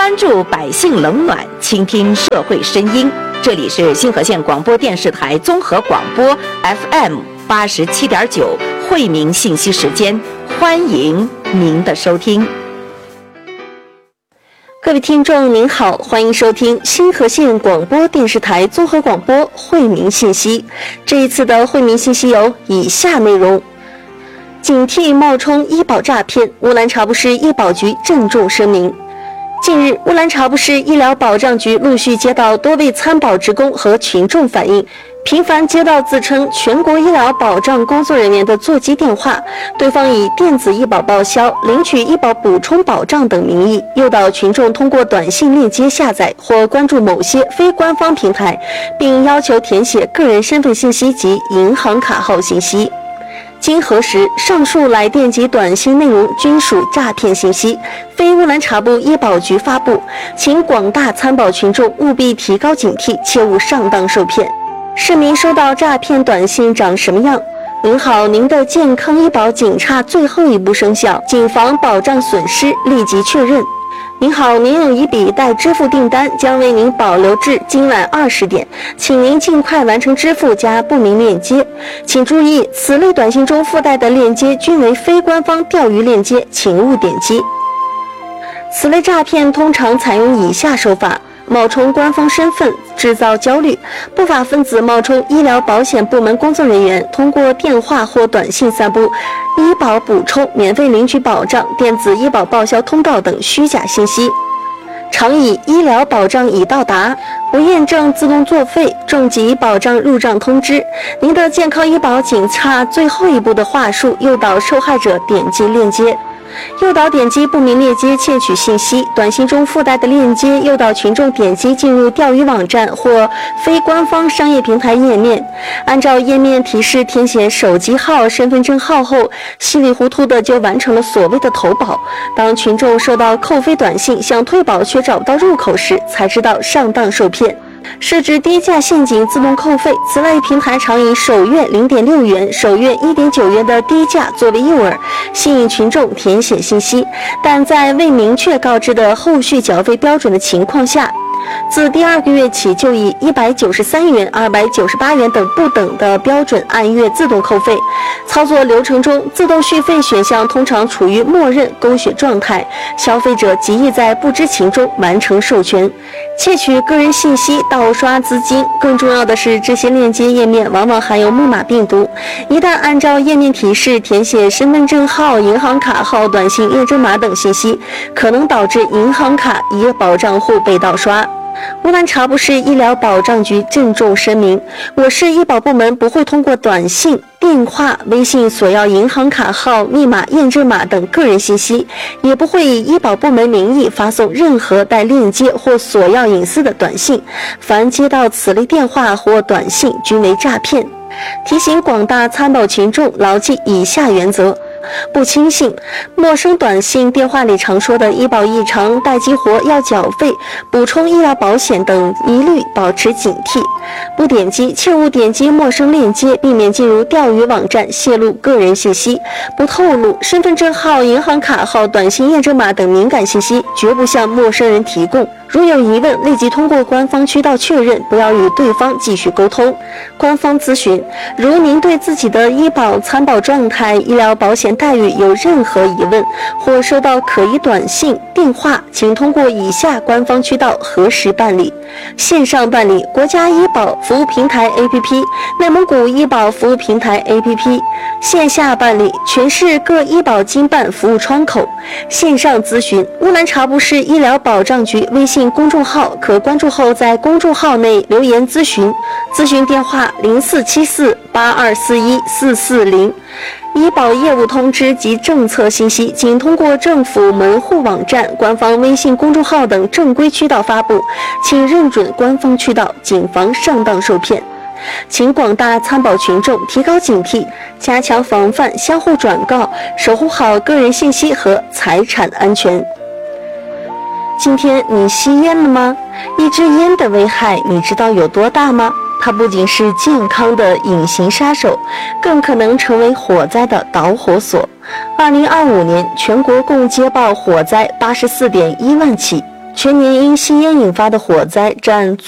关注百姓冷暖，倾听社会声音。这里是新河县广播电视台综合广播 FM87.9惠民信息时间，欢迎您的收听。 各位听众您好，欢迎收听新河县广播电视台综合广播惠民信息。这一次的惠民信息有以下内容：警惕冒充医保诈骗，乌兰察布市医保局郑重声明。近日，乌兰察布市医疗保障局陆续接到多位参保职工和群众反映，频繁接到自称全国医疗保障工作人员的座机电话，对方以电子医保报销、领取医保补充保障等名义，诱导群众通过短信链接下载或关注某些非官方平台，并要求填写个人身份信息及银行卡号信息。经核实，上述来电及短信内容均属诈骗信息，非乌兰察布医保局发布，请广大参保群众务必提高警惕，切勿上当受骗。市民收到诈骗短信长什么样？您好，您的健康医保仅差最后一步生效，谨防保障损失，立即确认。您好，您有一笔待支付订单，将为您保留至今晚20点，请您尽快完成支付加不明链接。请注意，此类短信中附带的链接均为非官方钓鱼链接，请勿点击。此类诈骗通常采用以下手法：冒充官方身份，制造焦虑。不法分子冒充医疗保险部门工作人员，通过电话或短信散布医保补充、免费领取保障、电子医保报销通道等虚假信息，常以医疗保障已到达、不验证自动作废、重疾保障入账通知、您的健康医保仅差最后一步的话术，诱导受害者点击链接。诱导点击不明链接窃取信息，短信中附带的链接诱导群众点击进入钓鱼网站或非官方商业平台页面，按照页面提示填写手机号、身份证号后，稀里糊涂的就完成了所谓的投保。当群众收到扣费短信想退保却找不到入口时，才知道上当受骗。设置低价陷阱自动扣费，此类平台常以首月0.6元、首月1.9元的低价作为诱饵，吸引群众填写信息，但在未明确告知的后续缴费标准的情况下，自第2个月起就以193元、298元等不等的标准按月自动扣费。操作流程中，自动续费选项通常处于默认勾选状态，消费者极易在不知情中完成授权，窃取个人信息、盗刷资金。更重要的是，这些链接页面往往含有木马病毒，一旦按照页面提示填写身份证号、银行卡号、短信验证码等信息，可能导致银行卡、医保账户被盗刷。乌兰察布市医疗保障局郑重声明，我市医保部门不会通过短信、电话、微信索要银行卡号、密码、验证码等个人信息，也不会以医保部门名义发送任何带链接或索要隐私的短信。凡接到此类电话或短信均为诈骗。提醒广大参保群众牢记以下原则：不轻信陌生短信、电话里常说的医保异常、待激活、要缴费、补充医疗保险等，一律保持警惕。不点击，切勿点击陌生链接，避免进入钓鱼网站泄露个人信息。不透露身份证号、银行卡号、短信验证码等敏感信息，绝不向陌生人提供。如有疑问，立即通过官方渠道确认，不要与对方继续沟通。官方咨询：如您对自己的医保参保状态、医疗保险待遇有任何疑问，或收到可疑短信、电话，请通过以下官方渠道核实办理：线上办理国家医保服务平台 APP、内蒙古医保服务平台 APP；线下办理全市各医保经办服务窗口；线上咨询乌兰察布市医疗保障局微信公众号，可关注后在公众号内留言咨询，咨询电话0474-8241-440。医保业务通知及政策信息仅通过政府门户网站、官方微信公众号等正规渠道发布，请认准官方渠道，谨防上当受骗。请广大参保群众提高警惕，加强防范相互转告，守护好个人信息和财产安全。今天你吸烟了吗？一支烟的危害你知道有多大吗？它不仅是健康的隐形杀手，更可能成为火灾的导火索。2025年全国共接报火灾84.1万起， 全年因吸烟引发的火灾占